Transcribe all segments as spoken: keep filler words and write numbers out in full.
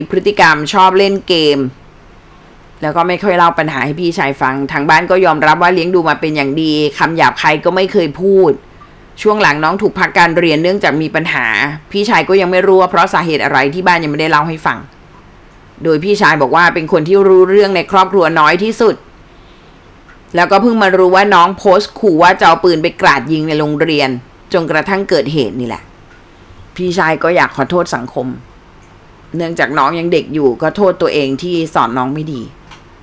พฤติกรรมชอบเล่นเกมแล้วก็ไม่ค่อยเล่าปัญหาให้พี่ชายฟังทางบ้านก็ยอมรับว่าเลี้ยงดูมาเป็นอย่างดีคำหยาบคายก็ไม่เคยพูดช่วงหลังน้องถูกพักการเรียนเนื่องจากมีปัญหาพี่ชายก็ยังไม่รู้ว่าเพราะสาเหตุอะไรที่บ้านยังไม่ได้เล่าให้ฟังโดยพี่ชายบอกว่าเป็นคนที่รู้เรื่องในครอบครัวน้อยที่สุดแล้วก็เพิ่งมารู้ว่าน้องโพสต์ขู่ว่าจะเอาปืนไปกราดยิงในโรงเรียนจนกระทั่งเกิดเหตุนี่แหละพี่ชายก็อยากขอโทษสังคมเนื่องจากน้องยังเด็กอยู่ก็โทษตัวเองที่สอนน้องไม่ดี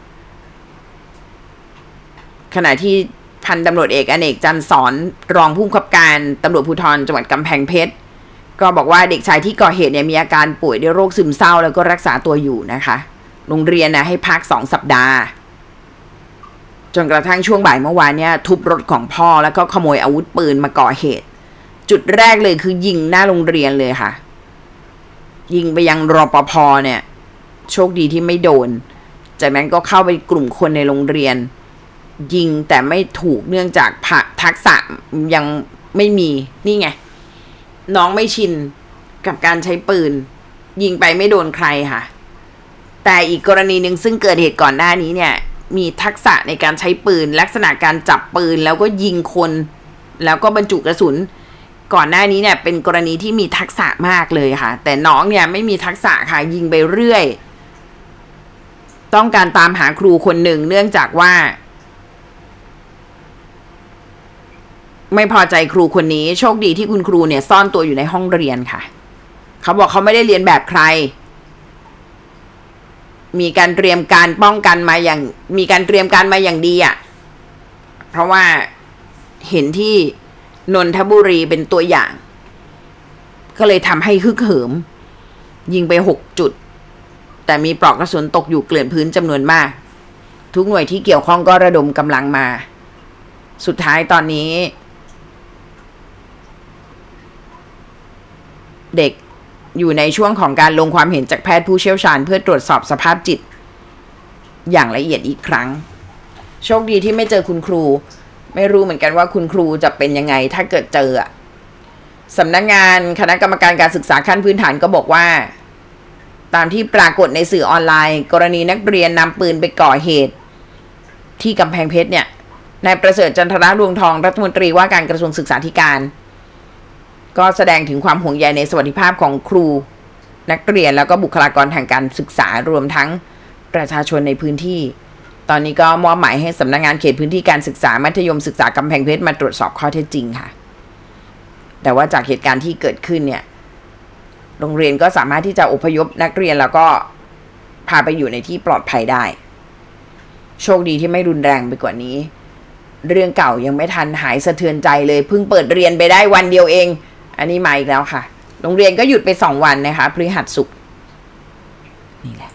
ขณะที่พันตำรวจเอกอเนกจันทร์สอนรองผู้กำกับการตำรวจภูธรจังหวัดกำแพงเพชรก็บอกว่าเด็กชายที่ก่อเหตุเนี่ยมีอาการป่วยด้วยโรคซึมเศร้าแล้วก็รักษาตัวอยู่นะคะโรงเรียนนะให้พักสองสัปดาห์จนกระทั่งช่วงบ่ายเมื่อวานเนี่ยทุบรถของพ่อแล้วก็ขโมยอาวุธปืนมาก่อเหตุจุดแรกเลยคือยิงหน้าโรงเรียนเลยค่ะยิงไปยังรปภเนี่ยโชคดีที่ไม่โดนจากนั้นก็เข้าไปกลุ่มคนในโรงเรียนยิงแต่ไม่ถูกเนื่องจากทักษะยังไม่มีนี่ไงน้องไม่ชินกับการใช้ปืนยิงไปไม่โดนใครค่ะแต่อีกกรณีหนึ่งซึ่งเกิดเหตุก่อนหน้านี้เนี่ยมีทักษะในการใช้ปืนลักษณะการจับปืนแล้วก็ยิงคนแล้วก็บรรจุกระสุนก่อนหน้านี้เนี่ยเป็นกรณีที่มีทักษะมากเลยค่ะแต่น้องเนี่ยไม่มีทักษะค่ะยิงไปเรื่อยต้องการตามหาครูคนหนึ่งเนื่องจากว่าไม่พอใจครูคนนี้โชคดีที่คุณครูเนี่ยซ่อนตัวอยู่ในห้องเรียนค่ะเขาบอกเขาไม่ได้เรียนแบบใครมีการเตรียมการป้องกันมาอย่างมีการเตรียมการมาอย่างดีอ่ะเพราะว่าเห็นที่นนทบุรีเป็นตัวอย่างก็เลยทำให้ฮึกเหิมยิงไปหกจุดแต่มีปลอกกระสุนตกอยู่เกลื่อนพื้นจำนวนมากทุกหน่วยที่เกี่ยวข้องก็ระดมกำลังมาสุดท้ายตอนนี้เด็กอยู่ในช่วงของการลงความเห็นจากแพทย์ผู้เชี่ยวชาญเพื่อตรวจสอบสภาพจิตอย่างละเอียดอีกครั้งโชคดีที่ไม่เจอคุณครูไม่รู้เหมือนกันว่าคุณครูจะเป็นยังไงถ้าเกิดเจอสำนักงานคณะกรรมการการศึกษาขั้นพื้นฐานก็บอกว่าตามที่ปรากฏในสื่อออนไลน์กรณีนักเรียนนำปืนไปก่อเหตุที่กำแพงเพชรเนี่ยนายประเสริฐจันทรดวงทองรัฐมนตรีว่าการกระทรวงศึกษาธิการก็แสดงถึงความห่วงใยในสวัสดิภาพของครูนักเรียนแล้วก็บุคลากรทางการศึกษารวมทั้งประชาชนในพื้นที่ตอนนี้ก็มอบหมายให้สำนักงานเขตพื้นที่การศึกษามัธยมศึกษากำแพงเพชรมาตรวจสอบข้อเท็จจริงค่ะแต่ว่าจากเหตุการณ์ที่เกิดขึ้นเนี่ยโรงเรียนก็สามารถที่จะอพยพนักเรียนแล้วก็พาไปอยู่ในที่ปลอดภัยได้โชคดีที่ไม่รุนแรงไปกว่านี้เรื่องเก่ายังไม่ทันหายสะเทือนใจเลยเพิ่งเปิดเรียนไปได้วันเดียวเองอันนี้มาอีกแล้วค่ะโรงเรียนก็หยุดไปสองวันนะคะพฤหัสศุกร์นี่แหละ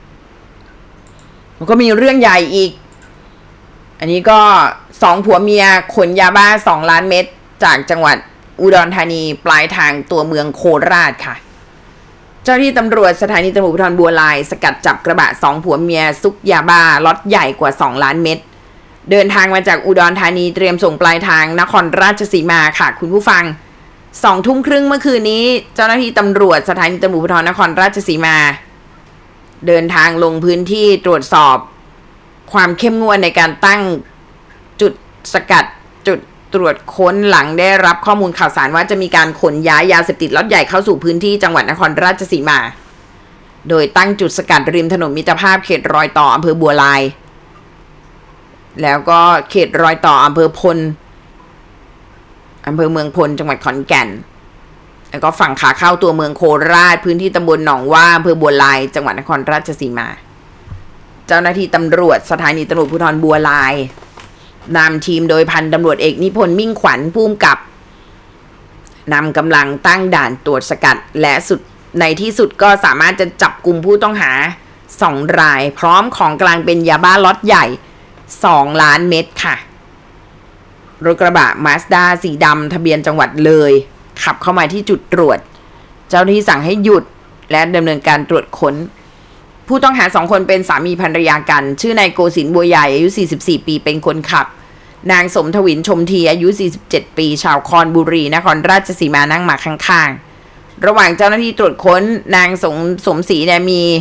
มันก็มีเรื่องใหญ่อีกอันนี้ก็สองผัวเมียขนยาบ้าสองล้านเม็ดจากจังหวัดอุดรธานีปลายทางตัวเมืองโคราชค่ะเจ้าที่ตำรวจสถานีตำรวจภูธรบัวลายสกัดจับกระบะสองผัวเมียซุกยาบ้าล็อตใหญ่กว่าสองล้านเม็ดเดินทางมาจากอุดรธานีเตรียมส่งปลายทางนครราชสีมาค่ะคุณผู้ฟังสองทุ่มครึ่งเมื่อคืนนี้เจ้าหน้าที่ตำรวจสถานีตำรวจภูธรนครราชสีมาเดินทางลงพื้นที่ตรวจสอบความเข้มงวดในการตั้งจุดสกัดจุดตรวจค้นหลังได้รับข้อมูลข่าวสารว่าจะมีการขนย้ายยาเสพติดล็อตใหญ่เข้าสู่พื้นที่จังหวัดนครราชสีมาโดยตั้งจุดสกัดริมถนนมิตรภาพเขตรอยต่ออำเภอบัวลายแล้วก็เขตรอยต่ออำเภอพลอำเภอเมืองพลจังหวัดขอนแก่นแล้วก็ฝั่งขาเข้าตัวเมืองโคราชพื้นที่ตำบลหนองว่าอำเภอบัวลายจังหวัดนครราชสีมาเจ้าหน้าที่ตำรวจสถานีตำรวจภูธรบัวลายนำทีมโดยพันตำรวจเอกนิพนธ์มิ่งขวัญผู้กำกับนำกำลังตั้งด่านตรวจสกัดและสุดในที่สุดก็สามารถจะจับกลุ่มผู้ต้องหาสองรายพร้อมของกลางเป็นยาบ้าล็อตใหญ่สองล้านเม็ดค่ะรถกระบะมาสด้าสีดำทะเบียนจังหวัดเลยขับเข้ามาที่จุดตรวจเจ้าหน้าที่สั่งให้หยุดและดำเนินการตรวจค้นผู้ต้องหาสองคนเป็นสามีภรรยากันชื่อนายโกศินทร์บัวใหญ่อายุสี่สิบสี่ปีเป็นคนขับนางสมทวินชมทีอายุสี่สิบเจ็ดปีชาวคอนบุรีนครราชสีมานั่งมาข้างๆระหว่างเจ้าหน้าที่ตรวจค้นนางสมสมศรีเนี่ยมี